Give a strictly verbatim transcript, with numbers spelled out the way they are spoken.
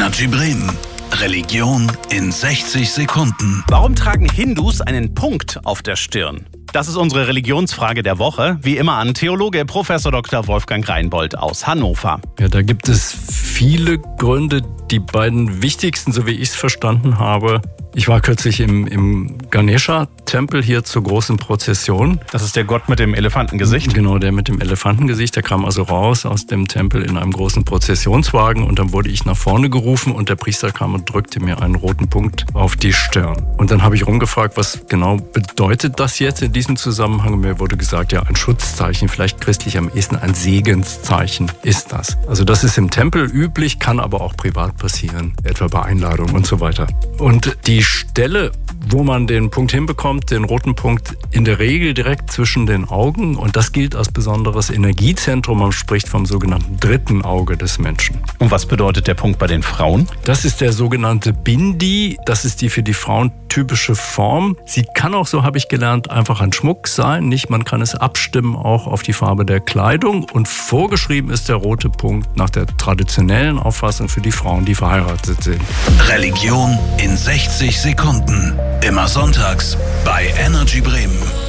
Energy Bremen. Religion in sechzig Sekunden. Warum tragen Hindus einen Punkt auf der Stirn? Das ist unsere Religionsfrage der Woche. Wie immer an Theologe Professor Doktor Wolfgang Reinbold aus Hannover. Ja, da gibt es viele Gründe. Die beiden wichtigsten, so wie ich es verstanden habe. Ich war kürzlich im, im Ganesha-Tempel hier zur großen Prozession. Das ist der Gott mit dem Elefantengesicht? Genau, der mit dem Elefantengesicht. Der kam also raus aus dem Tempel in einem großen Prozessionswagen und dann wurde ich nach vorne gerufen und der Priester kam und drückte mir einen roten Punkt auf die Stirn. Und dann habe ich rumgefragt, was genau bedeutet das jetzt in diesem Zusammenhang? Und mir wurde gesagt, ja, ein Schutzzeichen, vielleicht christlich am ehesten ein Segenszeichen ist das. Also das ist im Tempel üblich, kann aber auch privat passieren, etwa bei Einladung und so weiter. Und die Stelle, wo man den Punkt hinbekommt, den roten Punkt, in der Regel direkt zwischen den Augen. Und das gilt als besonderes Energiezentrum. Man spricht vom sogenannten dritten Auge des Menschen. Und was bedeutet der Punkt bei den Frauen? Das ist der sogenannte Bindi. Das ist die für die Frauen typische Form. Sie kann auch, so habe ich gelernt, einfach ein Schmuck sein. Nicht, man kann es abstimmen auch auf die Farbe der Kleidung. Und vorgeschrieben ist der rote Punkt nach der traditionellen Auffassung für die Frauen, die verheiratet sind. Religion in sechzig Sekunden. Immer sonntags bei Energy Bremen.